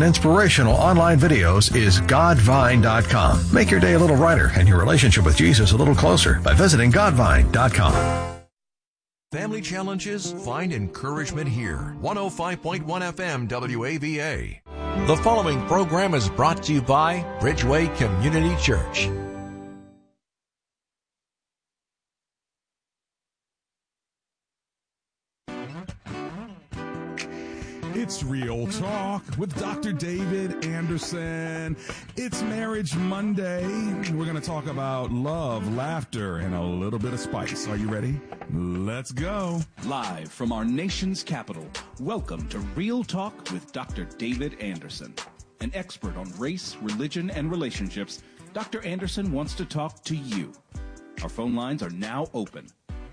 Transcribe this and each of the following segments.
and inspirational online videos is godvine.com. Make your day a little brighter and your relationship with Jesus a little closer by visiting godvine.com. Family challenges? Find encouragement here. 105.1 FM WAVA. The following program is brought to you by Bridgeway Community Church. It's Real Talk with Dr. David Anderson. It's Marriage Monday. We're going to talk about love, laughter, and a little bit of spice. Are you ready? Let's go. Live from our nation's capital, welcome to Real Talk with Dr. David Anderson. An expert on race, religion, and relationships, Dr. Anderson wants to talk to you. Our phone lines are now open.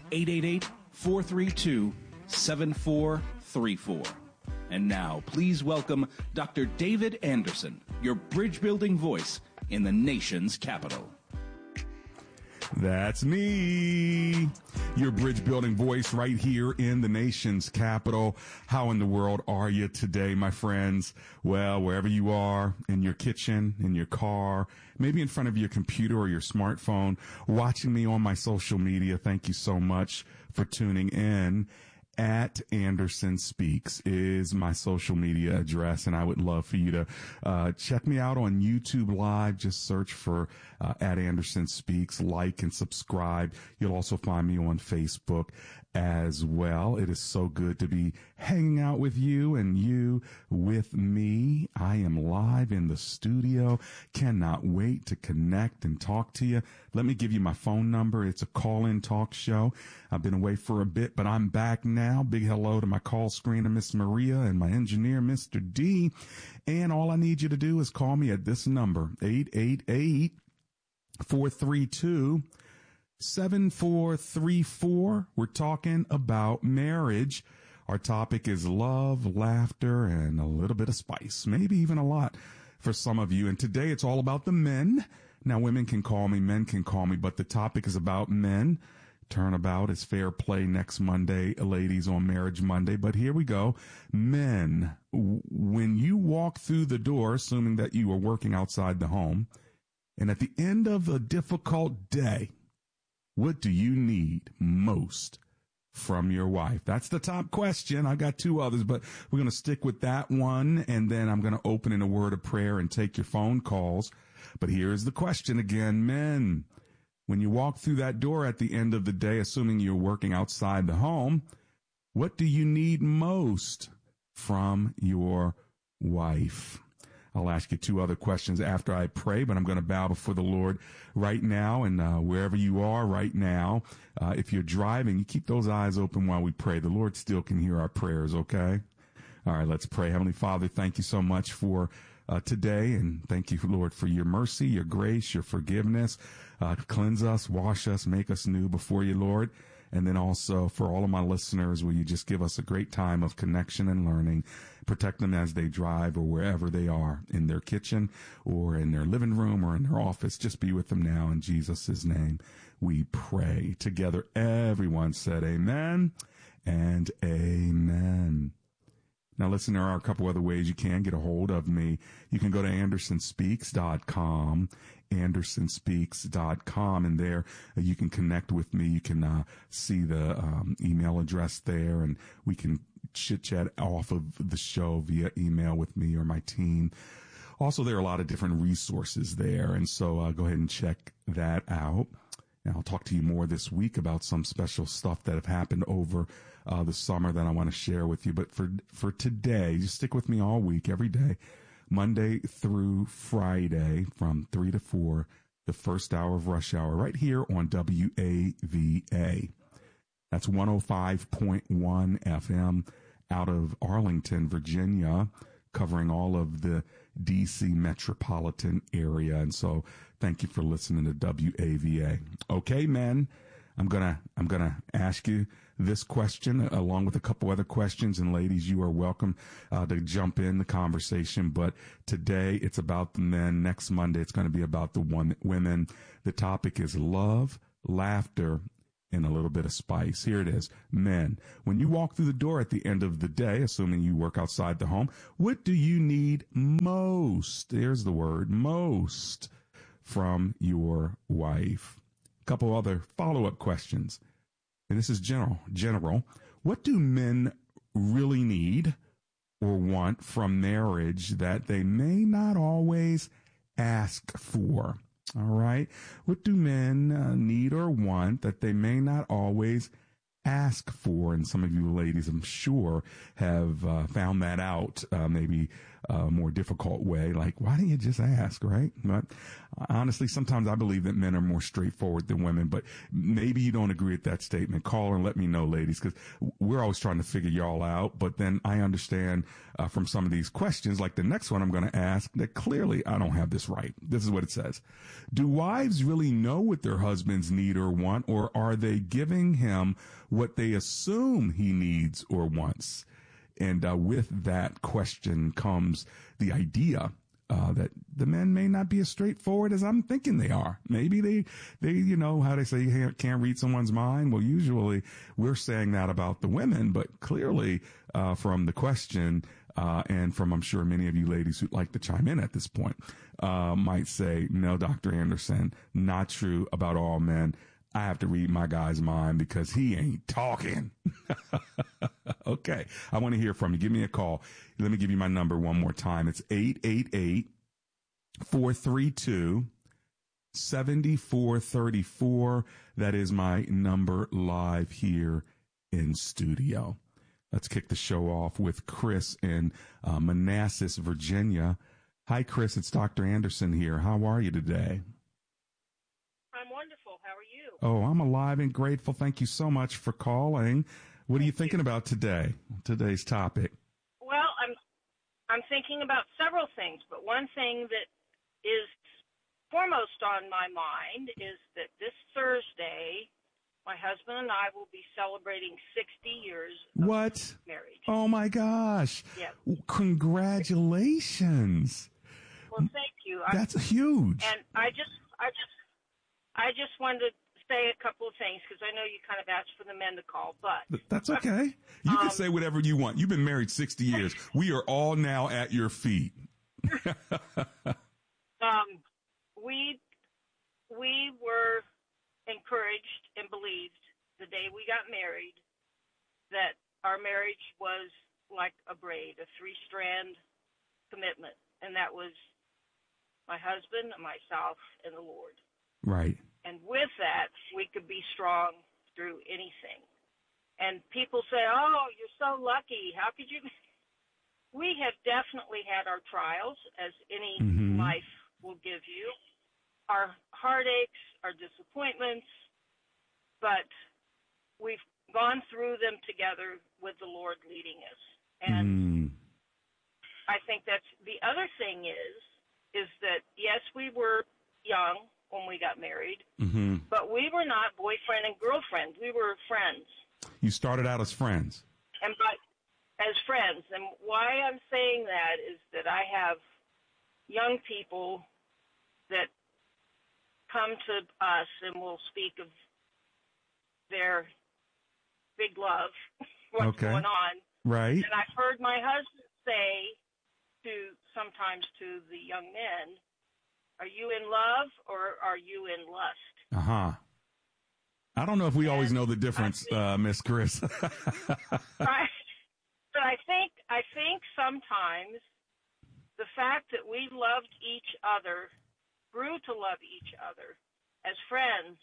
888-432-7434. And now, please welcome Dr. David Anderson, your bridge-building voice in the nation's capital. That's me, your bridge-building voice right here in the nation's capital. How in the world are you today, my friends? Well, wherever you are, in your kitchen, in your car, maybe in front of your computer or your smartphone, watching me on my social media, thank you so much for tuning in. At Anderson Speaks is my social media address, and I would love for you to check me out on YouTube Live. Just search for at Anderson Speaks, like and subscribe. You'll also find me on Facebook as well. It is so good to be hanging out with you and you with me. I am live in the studio. Cannot wait to connect and talk to you. Let me give you my phone number. It's a call-in talk show. I've been away for a bit, but I'm back now. Big hello to my call screener, Miss Maria, and my engineer, Mr. D. And all I need you to do is call me at this number, 888-432-7434. We're talking about marriage. Our topic is love, laughter, and a little bit of spice, maybe even a lot for some of you. And today it's all about the men. Now, women can call me, men can call me, but the topic is about men. Turnabout is fair play next Monday, ladies, on Marriage Monday. But here we go. Men, when you walk through the door, assuming that you are working outside the home, and at the end of a difficult day, what do you need most from your wife? That's the top question. I got two others, but we're going to stick with that one, and then I'm going to open in a word of prayer and take your phone calls. But here's the question again, men. When you walk through that door at the end of the day, assuming you're working outside the home, what do you need most from your wife? I'll ask you two other questions after I pray, but I'm going to bow before the Lord right now. And wherever you are right now, if you're driving, you keep those eyes open while we pray. The Lord still can hear our prayers, okay? All right, let's pray. Heavenly Father, thank you so much for today, and thank you, Lord, for your mercy, your grace, your forgiveness. Cleanse us, wash us, make us new before you, Lord. And then also for all of my listeners, will you just give us a great time of connection and learning? Protect them as they drive or wherever they are, in their kitchen or in their living room or in their office. Just be with them now in Jesus' name. We pray together. Everyone said amen and amen. Now, listen, there are a couple other ways you can get a hold of me. You can go to AndersonSpeaks.com, AndersonSpeaks.com, and there you can connect with me. You can see the email address there, and we can chit-chat off of the show via email with me or my team. Also, there are a lot of different resources there, and so go ahead and check that out. And I'll talk to you more this week about some special stuff that have happened over the summer that I want to share with you. But for today, just stick with me all week, every day, Monday through Friday from 3 to 4, the first hour of rush hour, right here on WAVA. That's 105.1 FM out of Arlington, Virginia, covering all of the D.C. metropolitan area. And so thank you for listening to WAVA. Okay, men, I'm gonna ask you this question along with a couple other questions, and ladies, you are welcome to jump in the conversation. But today it's about the men. Next Monday it's going to be about the women. The topic is love, laughter, and a little bit of spice. Here it is. Men, when you walk through the door at the end of the day, assuming you work outside the home, what do you need most? There's the word, most, from your wife. A couple other follow-up questions. And this is general. What do men really need or want from marriage that they may not always ask for? All right. What do men need or want that they may not always ask for? And some of you ladies, I'm sure, have found that out maybe a more difficult way. Like, why don't you just ask, right? But honestly, sometimes I believe that men are more straightforward than women, but maybe you don't agree with that statement. Call and let me know, ladies, because we're always trying to figure y'all out. But then I understand from some of these questions, like the next one I'm going to ask, that clearly I don't have this right. This is what it says. Do wives really know what their husbands need or want, or are they giving him what they assume he needs or wants? And with that question comes the idea that the men may not be as straightforward as I'm thinking they are. Maybe they, you know, how they say you can't read someone's mind. Well, usually we're saying that about the women, but clearly from the question and from, I'm sure, many of you ladies who'd like to chime in at this point might say, no, Dr. Anderson, not true about all men. I have to read my guy's mind because he ain't talking. Okay. I want to hear from you. Give me a call. Let me give you my number one more time. It's 888-432-7434. That is my number live here in studio. Let's kick the show off with Chris in Manassas, Virginia. Hi, Chris. It's Dr. Anderson here. How are you today? I'm wonderful. How are you? Oh, I'm alive and grateful. Thank you so much for calling. What are you thinking about today? Today's topic? Well, I'm thinking about several things, but one thing that is foremost on my mind is that this Thursday, my husband and I will be celebrating 60 years of marriage. Oh my gosh. Yes. Congratulations. Well, thank you. That's huge. And I just wanted to say a couple of things because I know you kind of asked for the men to call, but that's okay. You can say whatever you want. You've been married 60 years. We are all now at your feet. We were encouraged and believed the day we got married that our marriage was like a braid, a 3-strand commitment, and that was my husband, myself, and the Lord. Right. And with that, we could be strong through anything. And people say, oh, you're so lucky. How could you? We have definitely had our trials, as any life will give you, our heartaches, our disappointments, but we've gone through them together with the Lord leading us. And I think that's the other thing is that, yes, we were young when we got married, but we were not boyfriend and girlfriend. We were friends. You started out as friends. And as friends. And why I'm saying that is that I have young people that come to us and will speak of their big love, what's going on. Right. And I've heard my husband say sometimes to the young men, are you in love or are you in lust? Uh-huh. I don't know if we always know the difference, Miss Chris. Right. But I think sometimes the fact that we loved each other, grew to love each other as friends,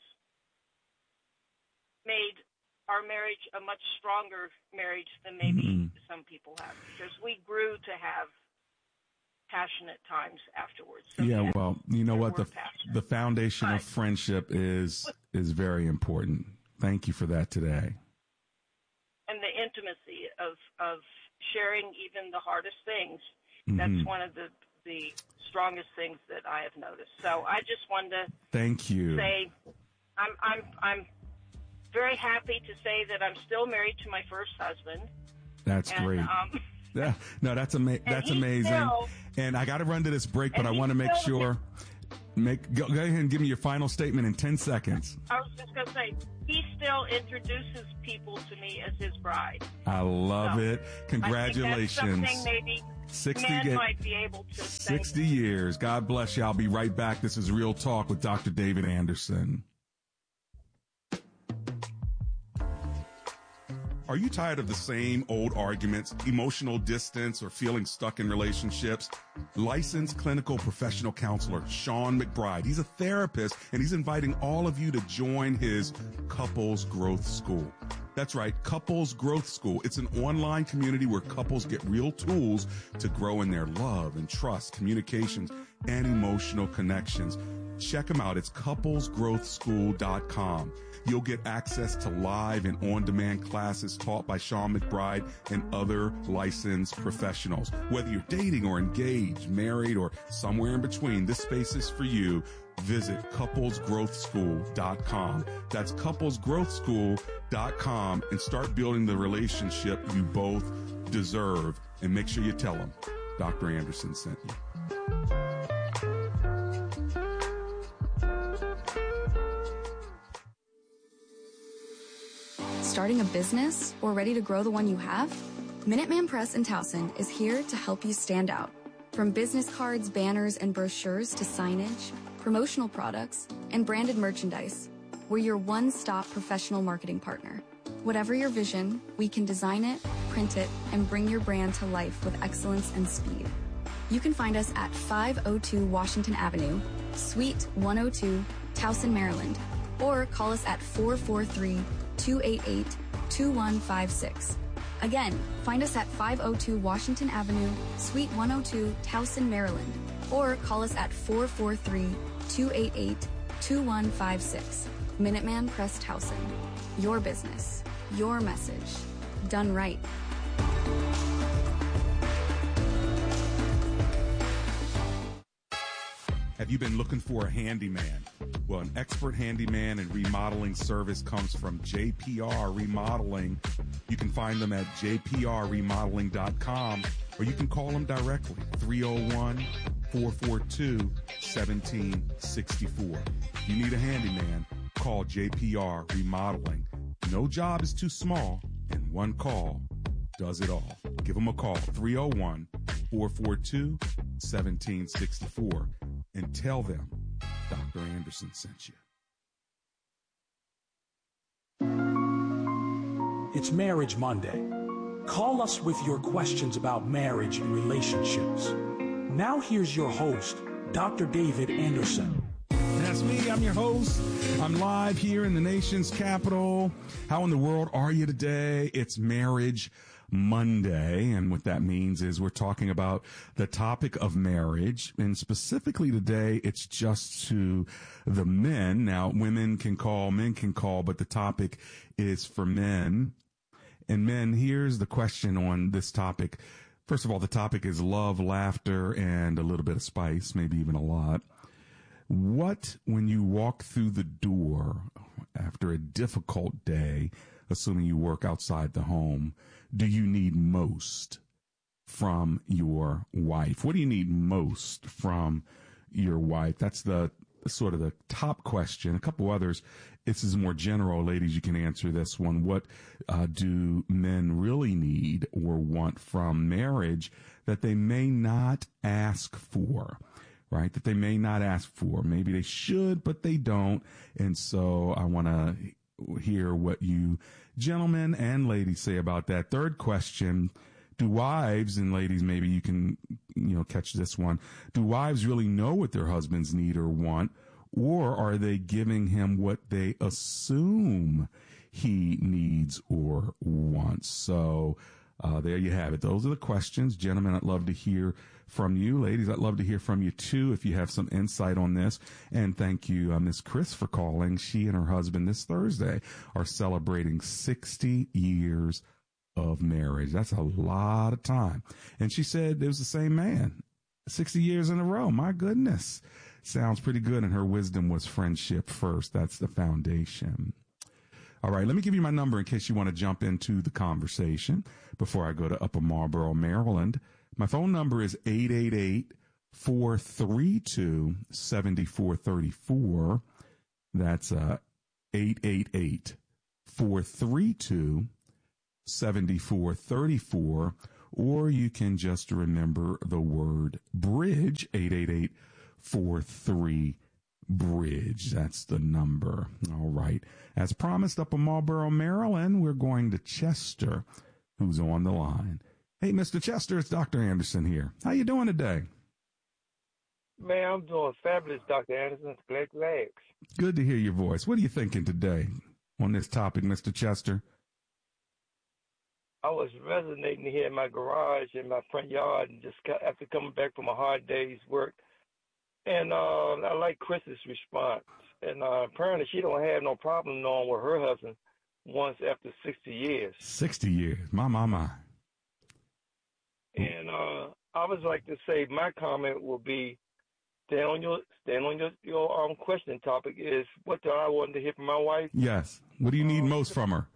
made our marriage a much stronger marriage than maybe some people have, because we grew to have passionate times afterwards. So yeah, well, you know what? The foundation of friendship is very important. Thank you for that today. And the intimacy of sharing even the hardest things, that's one of the strongest things that I have noticed. So I just wanted to thank you. Say I'm very happy to say that I'm still married to my first husband. That's great. Yeah, no, that's amazing. And I got to run to this break, but I want to make sure. Go ahead and give me your final statement in 10 seconds. I was just going to say, he still introduces people to me as his bride. I love it. Congratulations. I think that's something maybe 60 men might be able to 60 years. God bless you. I'll be right back. This is Real Talk with Dr. David Anderson. Are you tired of the same old arguments, emotional distance, or feeling stuck in relationships? Licensed clinical professional counselor Sean McBride. He's a therapist, and he's inviting all of you to join his Couples Growth School. That's right, Couples Growth School. It's an online community where couples get real tools to grow in their love and trust, communications, and emotional connections. Check them out. It's couplesgrowthschool.com. You'll get access to live and on-demand classes taught by Sean McBride and other licensed professionals. Whether you're dating or engaged, married, or somewhere in between, this space is for you. Visit couplesgrowthschool.com. That's couplesgrowthschool.com and start building the relationship you both deserve. And make sure you tell them Dr. Anderson sent you. Starting a business or ready to grow the one you have? Minuteman Press in Towson is here to help you stand out. From business cards, banners, and brochures to signage, promotional products, and branded merchandise, we're your one-stop professional marketing partner. Whatever your vision, we can design it, print it, and bring your brand to life with excellence and speed. You can find us at 502 Washington Avenue, Suite 102, Towson, Maryland, or call us at 443-288-2156. Again, find us at 502 Washington Avenue, Suite 102, Towson, Maryland, or call us at 443-288-2156. Minuteman Press Towson. Your business, your message, done right. Have you been looking for a handyman? Well, an expert handyman and remodeling service comes from JPR Remodeling. You can find them at jprremodeling.com, or you can call them directly, 301-442-1764. If you need a handyman, call JPR Remodeling. No job is too small, and one call does it all. Give them a call, 301-442-1764, and tell them Dr. Anderson sent you. It's Marriage Monday. Call us with your questions about marriage and relationships. Now here's your host, Dr. David Anderson. That's me. I'm your host. I'm live here in the nation's capital. How in the world are you today? It's Marriage Monday, and what that means is we're talking about the topic of marriage, and specifically today it's just to the men. Now, women can call, men can call, but the topic is for men. And men, here's the question on this topic. First of all, the topic is love, laughter, and a little bit of spice, maybe even a lot. What, when you walk through the door after a difficult day, assuming you work outside the home, do you need most from your wife? What do you need most from your wife? That's the sort of the top question. A couple others. This is more general. Ladies, you can answer this one. What do men really need or want from marriage that they may not ask for? Right? That they may not ask for. Maybe they should, but they don't. And so I want to hear what you gentlemen and ladies say about that. Third question, do wives, and ladies, maybe you can, catch this one. Do wives really know what their husbands need or want, or are they giving him what they assume he needs or wants? So, there you have it. Those are the questions. Gentlemen, I'd love to hear from you. Ladies, I'd love to hear from you too if you have some insight on this. And thank you, Miss Chris, for calling. She and her husband this Thursday are celebrating 60 years of marriage. That's a lot of time. And she said it was the same man 60 years in a row. My goodness. Sounds pretty good. And her wisdom was friendship first. That's the foundation. All right, let me give you my number in case you want to jump into the conversation before I go to Upper Marlboro, Maryland. My phone number is 888-432-7434. That's 888-432-7434. Or you can just remember the word bridge, 888-43-BRIDGE. That's the number. All right. As promised, up in Marlboro, Maryland, we're going to Chester, who's on the line. Hey, Mr. Chester, it's Dr. Anderson here. How you doing today? Man, I'm doing fabulous, Dr. Anderson. Glad you asked. Good to hear your voice. What are you thinking today on this topic, Mr. Chester? I was resonating here in my garage in my front yard, and just after coming back from a hard day's work. And I like Chris's response. And apparently she don't have no problem knowing with her husband once after 60 years. 60 years. My. And I would like to say my comment will be, stand on your question topic is, what do I want to hear from my wife? Yes. What do you need most from her?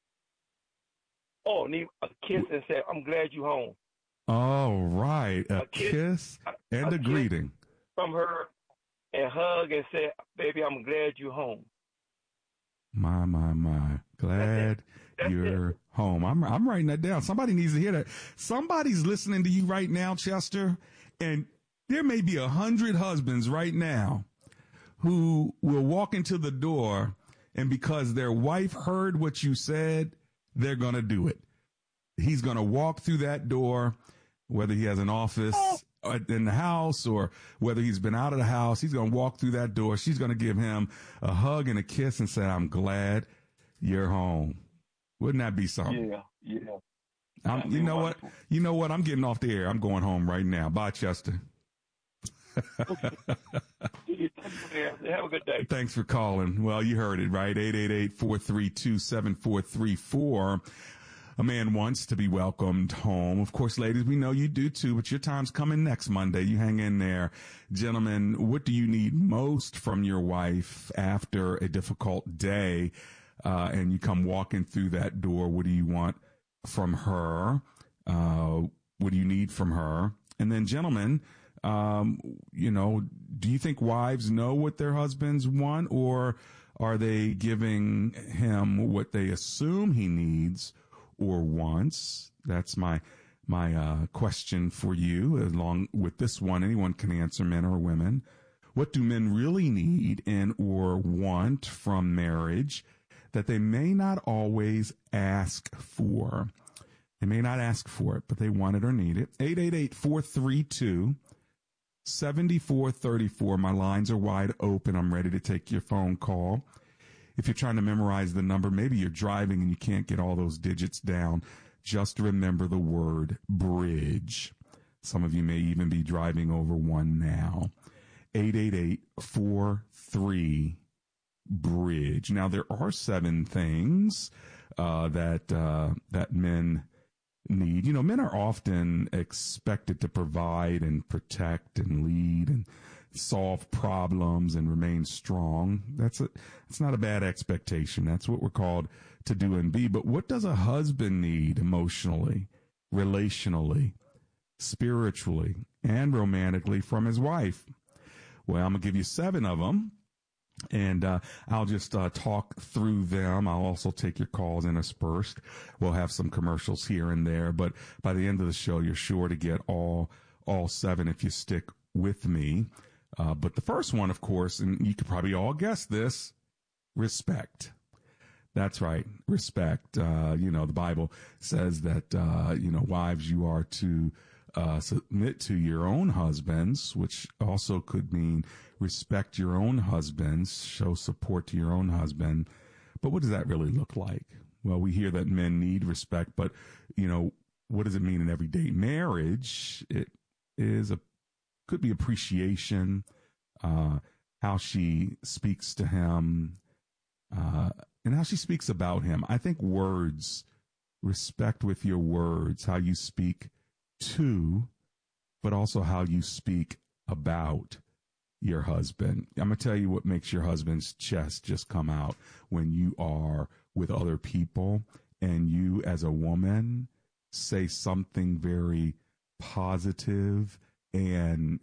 Oh, need a kiss and say, I'm glad you home. Oh, right. A kiss and a greeting. From her, and hug and say, baby, I'm glad you home. My. Glad you're home. I'm writing that down. Somebody needs to hear that. Somebody's listening to you right now, Chester, and there may be 100 husbands right now who will walk into the door, and because their wife heard what you said, they're going to do it. He's going to walk through that door, whether he has an office in the house or whether he's been out of the house. He's going to walk through that door. She's going to give him a hug and a kiss and say, I'm glad you're home. Wouldn't that be something? Yeah. You know what? You know what? I'm getting off the air. I'm going home right now. Bye, Chester. Have a good day. Thanks for calling. Well, you heard it, right? 888-432-7434. A man wants to be welcomed home. Of course, ladies, we know you do too, but your time's coming next Monday. You hang in there. Gentlemen, what do you need most from your wife after a difficult day? And you come walking through that door. What do you want from her? What do you need from her? And then, gentlemen, do you think wives know what their husbands want, or are they giving him what they assume he needs or wants? That's my question for you. Along with this one, anyone can answer, men or women. What do men really need and or want from marriage that they may not always ask for? They may not ask for it, but they want it or need it. 888-432-7434. My lines are wide open. I'm ready to take your phone call. If you're trying to memorize the number, maybe you're driving and you can't get all those digits down, just remember the word bridge. Some of you may even be driving over one now. 888-43-BRIDGE. Now, there are 7 things that men need. Men are often expected to provide and protect and lead and solve problems and remain strong. It's not a bad expectation. That's what we're called to do and be. But what does a husband need emotionally, relationally, spiritually, and romantically from his wife? Well, I'm going to give you 7 of them. And I'll just talk through them. I'll also take your calls interspersed. We'll have some commercials here and there. But by the end of the show, you're sure to get all 7 if you stick with me. But the first one, of course, and you could probably all guess this, respect. That's right, respect. The Bible says that, wives, you are to submit to your own husbands, which also could mean respect your own husbands, show support to your own husband. But what does that really look like? Well, we hear that men need respect, but, what does it mean in everyday marriage? It could be appreciation, how she speaks to him, and how she speaks about him. I think words, respect with your words, how you speak to, but also how you speak about your husband. I'm going to tell you what makes your husband's chest just come out when you are with other people and you as a woman say something very positive and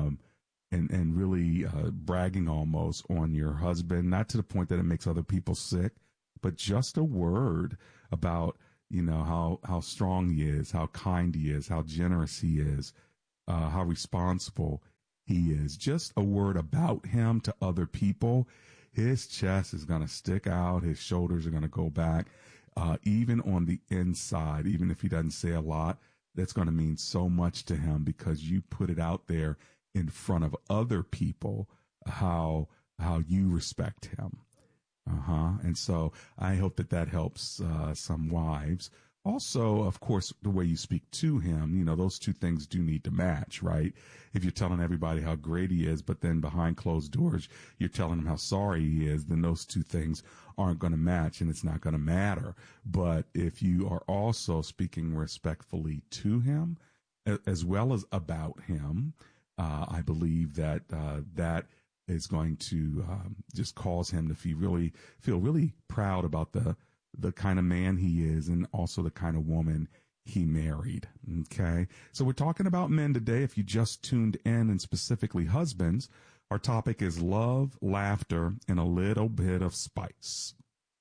really bragging almost on your husband, not to the point that it makes other people sick, but just a word about, how strong he is, how kind he is, how generous he is, how responsible he is. Just a word about him to other people. His chest is going to stick out. His shoulders are going to go back. Even on the inside, even if he doesn't say a lot, that's going to mean so much to him because you put it out there in front of other people how you respect him. And so I hope that helps some wives. Also, of course, the way you speak to him, those two things do need to match, right? If you're telling everybody how great he is, but then behind closed doors, you're telling him how sorry he is, then those two things aren't going to match and it's not going to matter. But if you are also speaking respectfully to him, as well as about him, I believe that that is going to just cause him to feel really proud about the kind of man he is and also the kind of woman he married. Okay. So we're talking about men today. If you just tuned in, and specifically husbands, our topic is love, laughter, and a little bit of spice.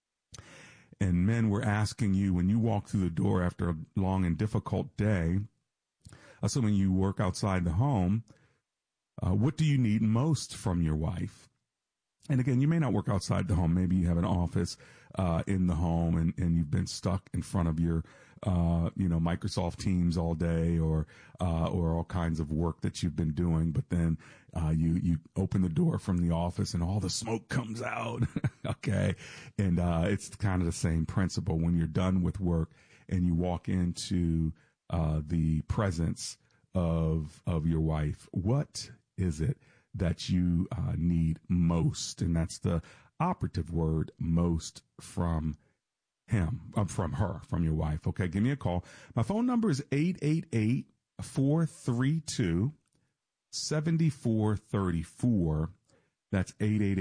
And men, we're asking you, when you walk through the door after a long and difficult day, assuming you work outside the home, what do you need most from your wife? And again, you may not work outside the home. Maybe you have an office in the home and you've been stuck in front of your, Microsoft Teams all day or all kinds of work that you've been doing. But then you open the door from the office and all the smoke comes out. Okay. And it's kind of the same principle when you're done with work and you walk into the presence of your wife. What is it that you need most? And that's the operative word, most, from her, from your wife. Okay, give me a call. My phone number is 888-432-7434. That's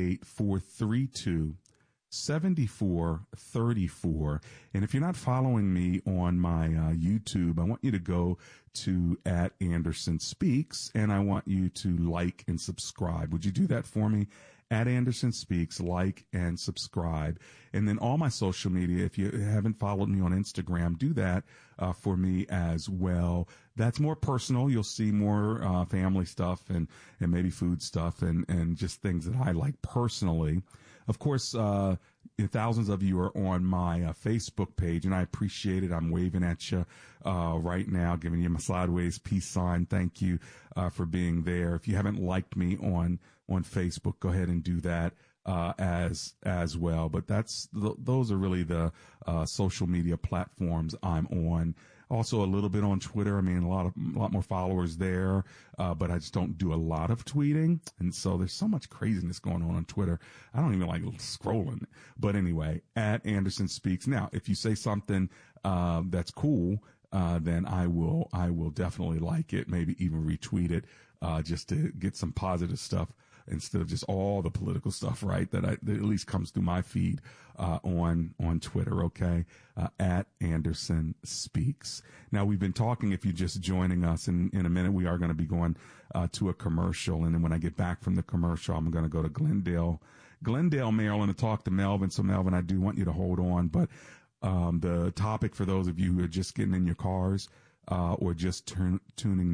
888-432-7434. And if you're not following me on my YouTube, I want you to go to @AndersonSpeaks, and I want you to like and subscribe. Would you do that for me? @AndersonSpeaks, like and subscribe. And then all my social media, if you haven't followed me on Instagram, do that for me as well. That's more personal. You'll see more family stuff and maybe food stuff and just things that I like personally. Of course, thousands of you are on my Facebook page, and I appreciate it. I'm waving at you right now, giving you my sideways peace sign. Thank you for being there. If you haven't liked me on Facebook, go ahead and do that as well. But those are really the social media platforms I'm on. Also a little bit on Twitter. I mean, a lot more followers there, but I just don't do a lot of tweeting. And so there's so much craziness going on Twitter. I don't even like scrolling. But anyway, @AndersonSpeaks. Now, if you say something that's cool, then I will definitely like it, maybe even retweet it, just to get some positive stuff instead of just all the political stuff, right? That at least comes through my feed on Twitter. Okay, @AndersonSpeaks. Now, we've been talking, if you're just joining us, in a minute we are going to be going to a commercial, and then when I get back from the commercial, I'm going to go to Glendale, Maryland, to talk to Melvin. So Melvin, I do want you to hold on, but the topic for those of you who are just getting in your cars or just tuning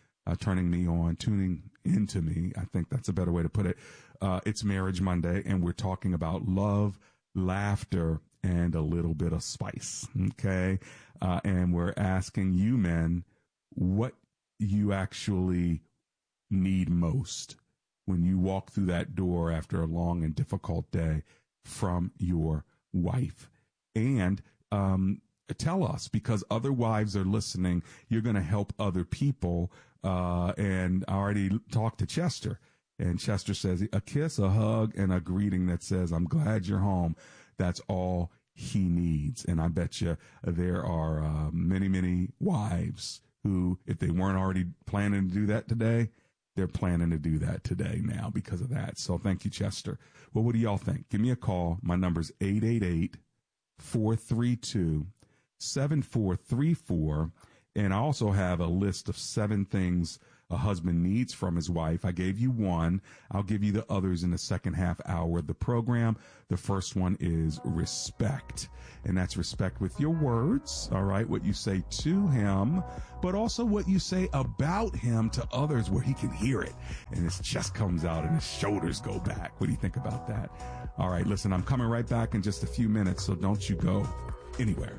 into me, I think that's a better way to put it. It's Marriage Monday, and we're talking about love, laughter, and a little bit of spice. Okay. And we're asking you men what you actually need most when you walk through that door after a long and difficult day from your wife. And tell us, because other wives are listening. You're going to help other people. And I already talked to Chester, and Chester says a kiss, a hug, and a greeting that says, "I'm glad you're home." That's all he needs. And I bet you there are many, many wives who, if they weren't already planning to do that today, they're planning to do that today now because of that. So thank you, Chester. Well, what do y'all think? Give me a call. My number's 888-432-7434. And I also have a list of 7 things a husband needs from his wife. I gave you one. I'll give you the others in the second half hour of the program. The first one is respect. And that's respect with your words, all right, what you say to him, but also what you say about him to others where he can hear it. And his chest comes out and his shoulders go back. What do you think about that? All right, listen, I'm coming right back in just a few minutes, so don't you go anywhere.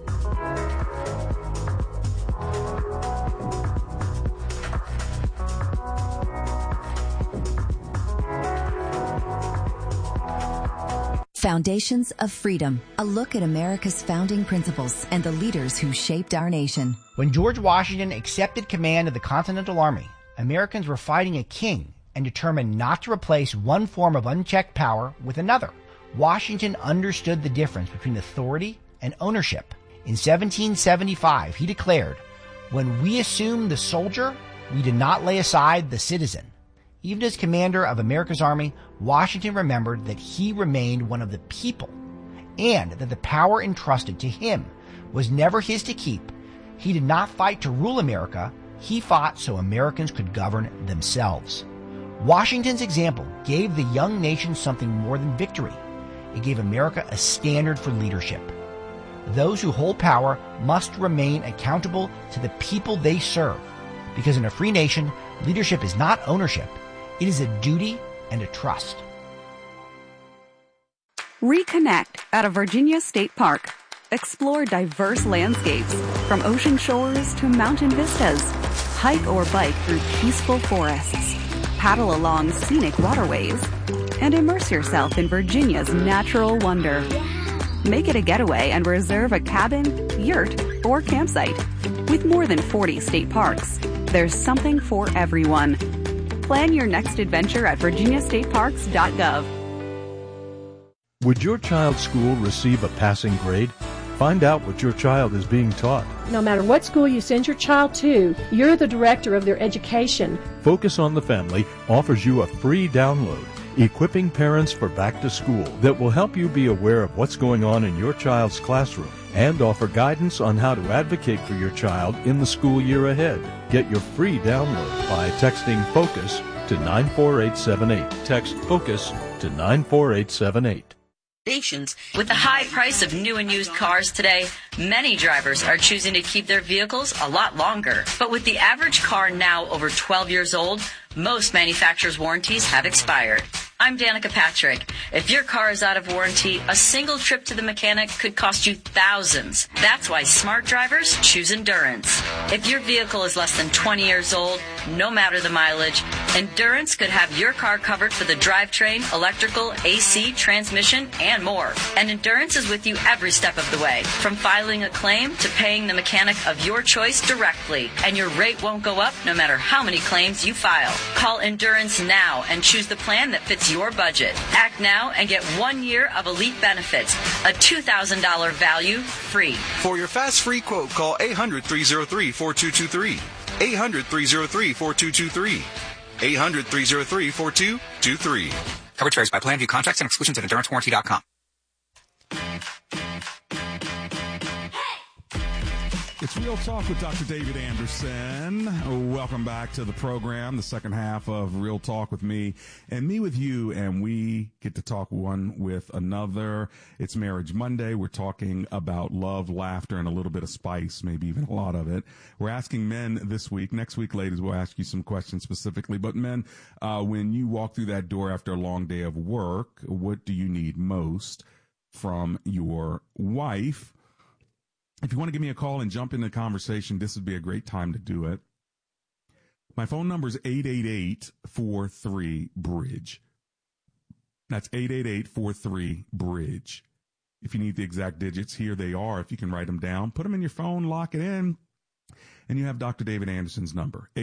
Foundations of Freedom, a look at America's founding principles and the leaders who shaped our nation. When George Washington accepted command of the Continental Army, Americans were fighting a king and determined not to replace one form of unchecked power with another. Washington understood the difference between authority and ownership. In 1775, he declared, "When we assume the soldier, we did not lay aside the citizen." Even as commander of America's army, Washington remembered that he remained one of the people and that the power entrusted to him was never his to keep. He did not fight to rule America. He fought so Americans could govern themselves. Washington's example gave the young nation something more than victory. It gave America a standard for leadership. Those who hold power must remain accountable to the people they serve, because in a free nation, leadership is not ownership. It is a duty and a trust. Reconnect at a Virginia State Park. Explore diverse landscapes, from ocean shores to mountain vistas. Hike or bike through peaceful forests. Paddle along scenic waterways. And immerse yourself in Virginia's natural wonder. Make it a getaway and reserve a cabin, yurt, or campsite. With more than 40 state parks, there's something for everyone. Plan your next adventure at virginiastateparks.gov. Would your child's school receive a passing grade? Find out what your child is being taught. No matter what school you send your child to, you're the director of their education. Focus on the Family offers you a free download, Equipping Parents for Back to School, that will help you be aware of what's going on in your child's classroom and offer guidance on how to advocate for your child in the school year ahead. Get your free download by texting FOCUS to 94878. Text FOCUS to 94878. With the high price of new and used cars today, many drivers are choosing to keep their vehicles a lot longer. But with the average car now over 12 years old, most manufacturers' warranties have expired. I'm Danica Patrick. If your car is out of warranty, a single trip to the mechanic could cost you thousands. That's why smart drivers choose Endurance. If your vehicle is less than 20 years old, no matter the mileage, Endurance could have your car covered for the drivetrain, electrical, AC, transmission, and more. And Endurance is with you every step of the way, from filing a claim to paying the mechanic of your choice directly. And your rate won't go up no matter how many claims you file. Call Endurance now and choose the plan that fits your budget. Act now and get 1 year of elite benefits, a $2,000 value free. For your fast free quote, call 800-303-4223. 800-303-4223. 800-303-4223. Coverage varies by plan. View contracts and exclusions at EnduranceWarranty.com. It's Real Talk with Dr. David Anderson. Welcome back to the program, the second half of Real Talk with me and me with you, and we get to talk one with another. It's Marriage Monday. We're talking about love, laughter, and a little bit of spice, maybe even a lot of it. We're asking men this week. Next week, ladies, we'll ask you some questions specifically. But men, when you walk through that door after a long day of work, what do you need most from your wife? If you want to give me a call and jump in the conversation, this would be a great time to do it. My phone number is 888-43-BRIDGE. That's 888-43-BRIDGE. If you need the exact digits, here they are. If you can write them down, put them in your phone, lock it in, and you have Dr. David Anderson's number,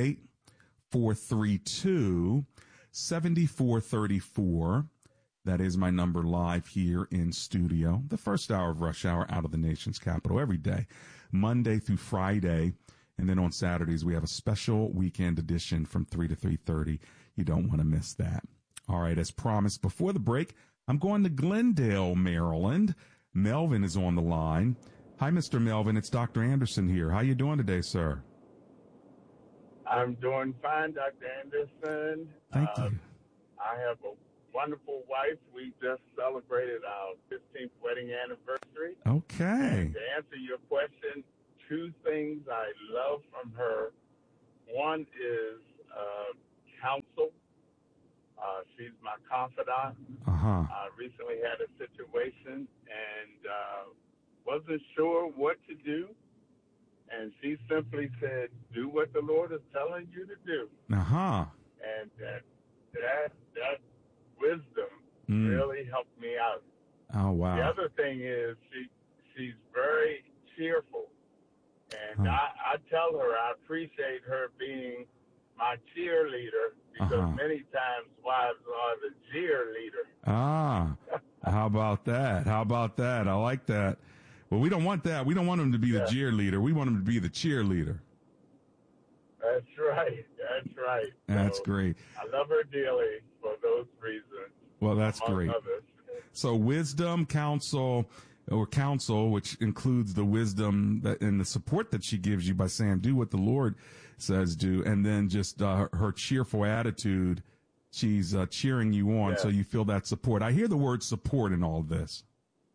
888-432-7434. That is my number live here in studio. The first hour of rush hour out of the nation's capital every day, Monday through Friday. And then on Saturdays, we have a special weekend edition from 3 to 3:30. You don't want to miss that. All right, as promised, before the break, I'm going to Glendale, Maryland. Melvin is on the line. Hi, Mr. Melvin. It's Dr. Anderson here. How you doing today, sir? I'm doing fine, Dr. Anderson. Thank you. I have a wonderful wife. We just celebrated our 15th wedding anniversary. Okay. And to answer your question, two things I love from her. One is counsel. She's my confidant. I recently had a situation and wasn't sure what to do. And she simply said, do what the Lord is telling you to do. And that wisdom really helped me out. Oh, wow. The other thing is she's very cheerful. And I tell her I appreciate her being my cheerleader because many times wives are the cheerleader. How about that? How about that? I like that. Well, we don't want that. We don't want him to be the cheerleader. We want him to be the cheerleader. That's right. That's right. That's so great. I love her dearly for those reasons. Well, that's great. Others. So wisdom, counsel, which includes the wisdom and the support that she gives you by saying, do what the Lord says do. And then just her cheerful attitude. She's cheering you on. So you feel that support. I hear the word support in all this.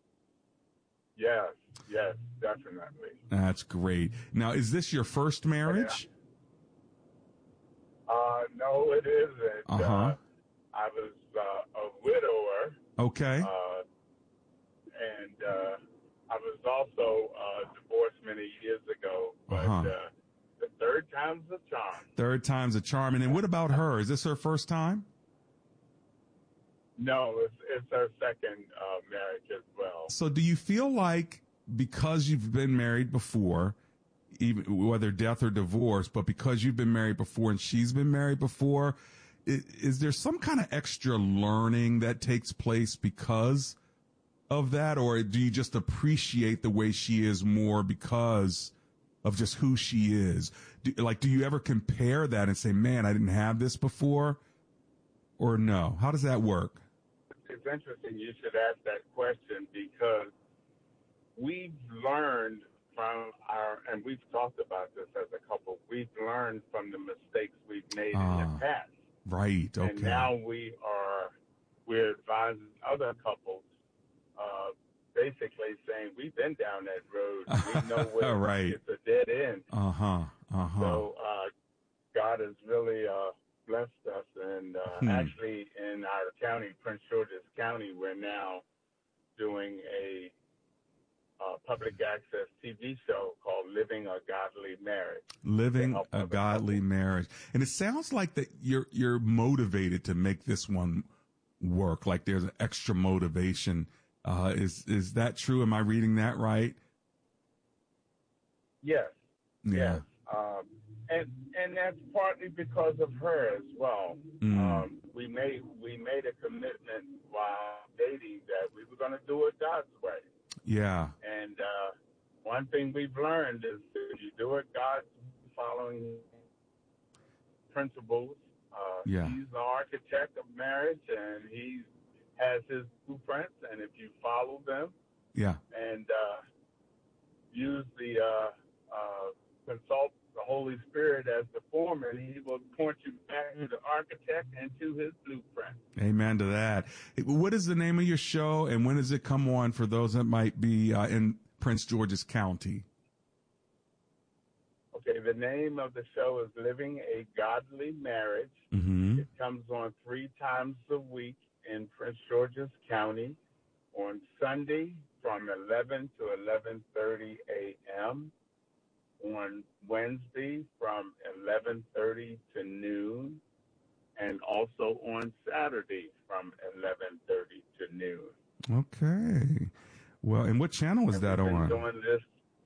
Yes, definitely. That's great. Now, is this your first marriage? No, it isn't. I was a widower. Okay. And I was also divorced many years ago. But the third time's a charm. Third time's a charm. And then what about her? Is this her first time? No, it's her second marriage as well. So do you feel like because you've been married before, even whether death or divorce, but because you've been married before and she's been married before, is there some kind of extra learning that takes place because of that? Or do you just appreciate the way she is more because of just who she is? Do you ever compare that and say, man, I didn't have this before? Or no? How does that work? It's interesting you should ask that question because we've learned from and we've talked about this as a couple, we've learned from the mistakes we've made in the past. Right, okay. And now we're advising other couples, basically saying, we've been down that road. We know where right. It's a dead end. So God has really blessed us. And actually in our county, Prince George's County, we're now doing a public access TV show called Living a Godly Marriage. Living a Godly Marriage. And it sounds like that you're motivated to make this one work, like there's an extra motivation. Is that true? Am I reading that right? Yes. Yeah. Yes. And that's partly because of her as well. We made a commitment while dating that we were going to do it God's way. Yeah. And one thing we've learned is if you do it God's following principles, he's the architect of marriage and he has his blueprints, and if you follow them and use the consult the Holy Spirit as the foreman, he will point you back to the architect and to his blueprint. Amen to that. What is the name of your show, and when does it come on for those that might be in Prince George's County? Okay, the name of the show is Living a Godly Marriage. Mm-hmm. It comes on 3 times a week in Prince George's County on Sunday from 11 to 11:30 a.m., on Wednesday from 11:30 to noon, and also on Saturday from 11:30 to noon. Okay. Well, and what channel is that on? Doing this.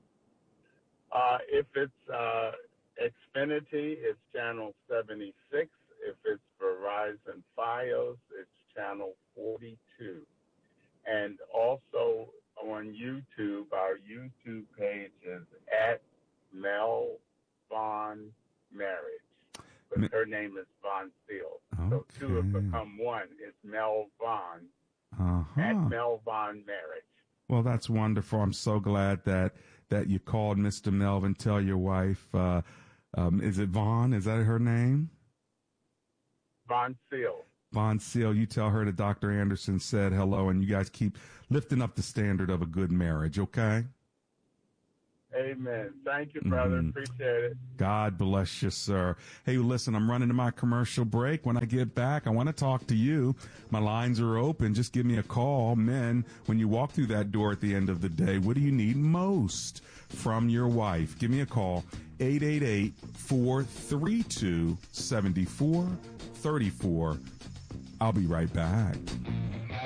If it's Xfinity, it's channel 76. If it's Verizon Fios, it's channel 42. And also on YouTube, our YouTube page is at Mel Vaughn Marriage. But her name is Vaughn Steele. So two have become one. It's Mel Vaughn. At Mel Vaughn Marriage. Well, that's wonderful. I'm so glad that you called Mr. Melvin. Tell your wife Is it Vaughn? Is that her name? Von Seal. Von Seal, you tell her that Dr. Anderson said hello, and you guys keep lifting up the standard of a good marriage, okay? Amen. Thank you, brother. Appreciate it. God bless you, sir. Hey, listen, I'm running to my commercial break. When I get back, I want to talk to you. My lines are open. Just give me a call. Men, when you walk through that door at the end of the day, what do you need most from your wife? Give me a call, 888-432-7434. I'll be right back.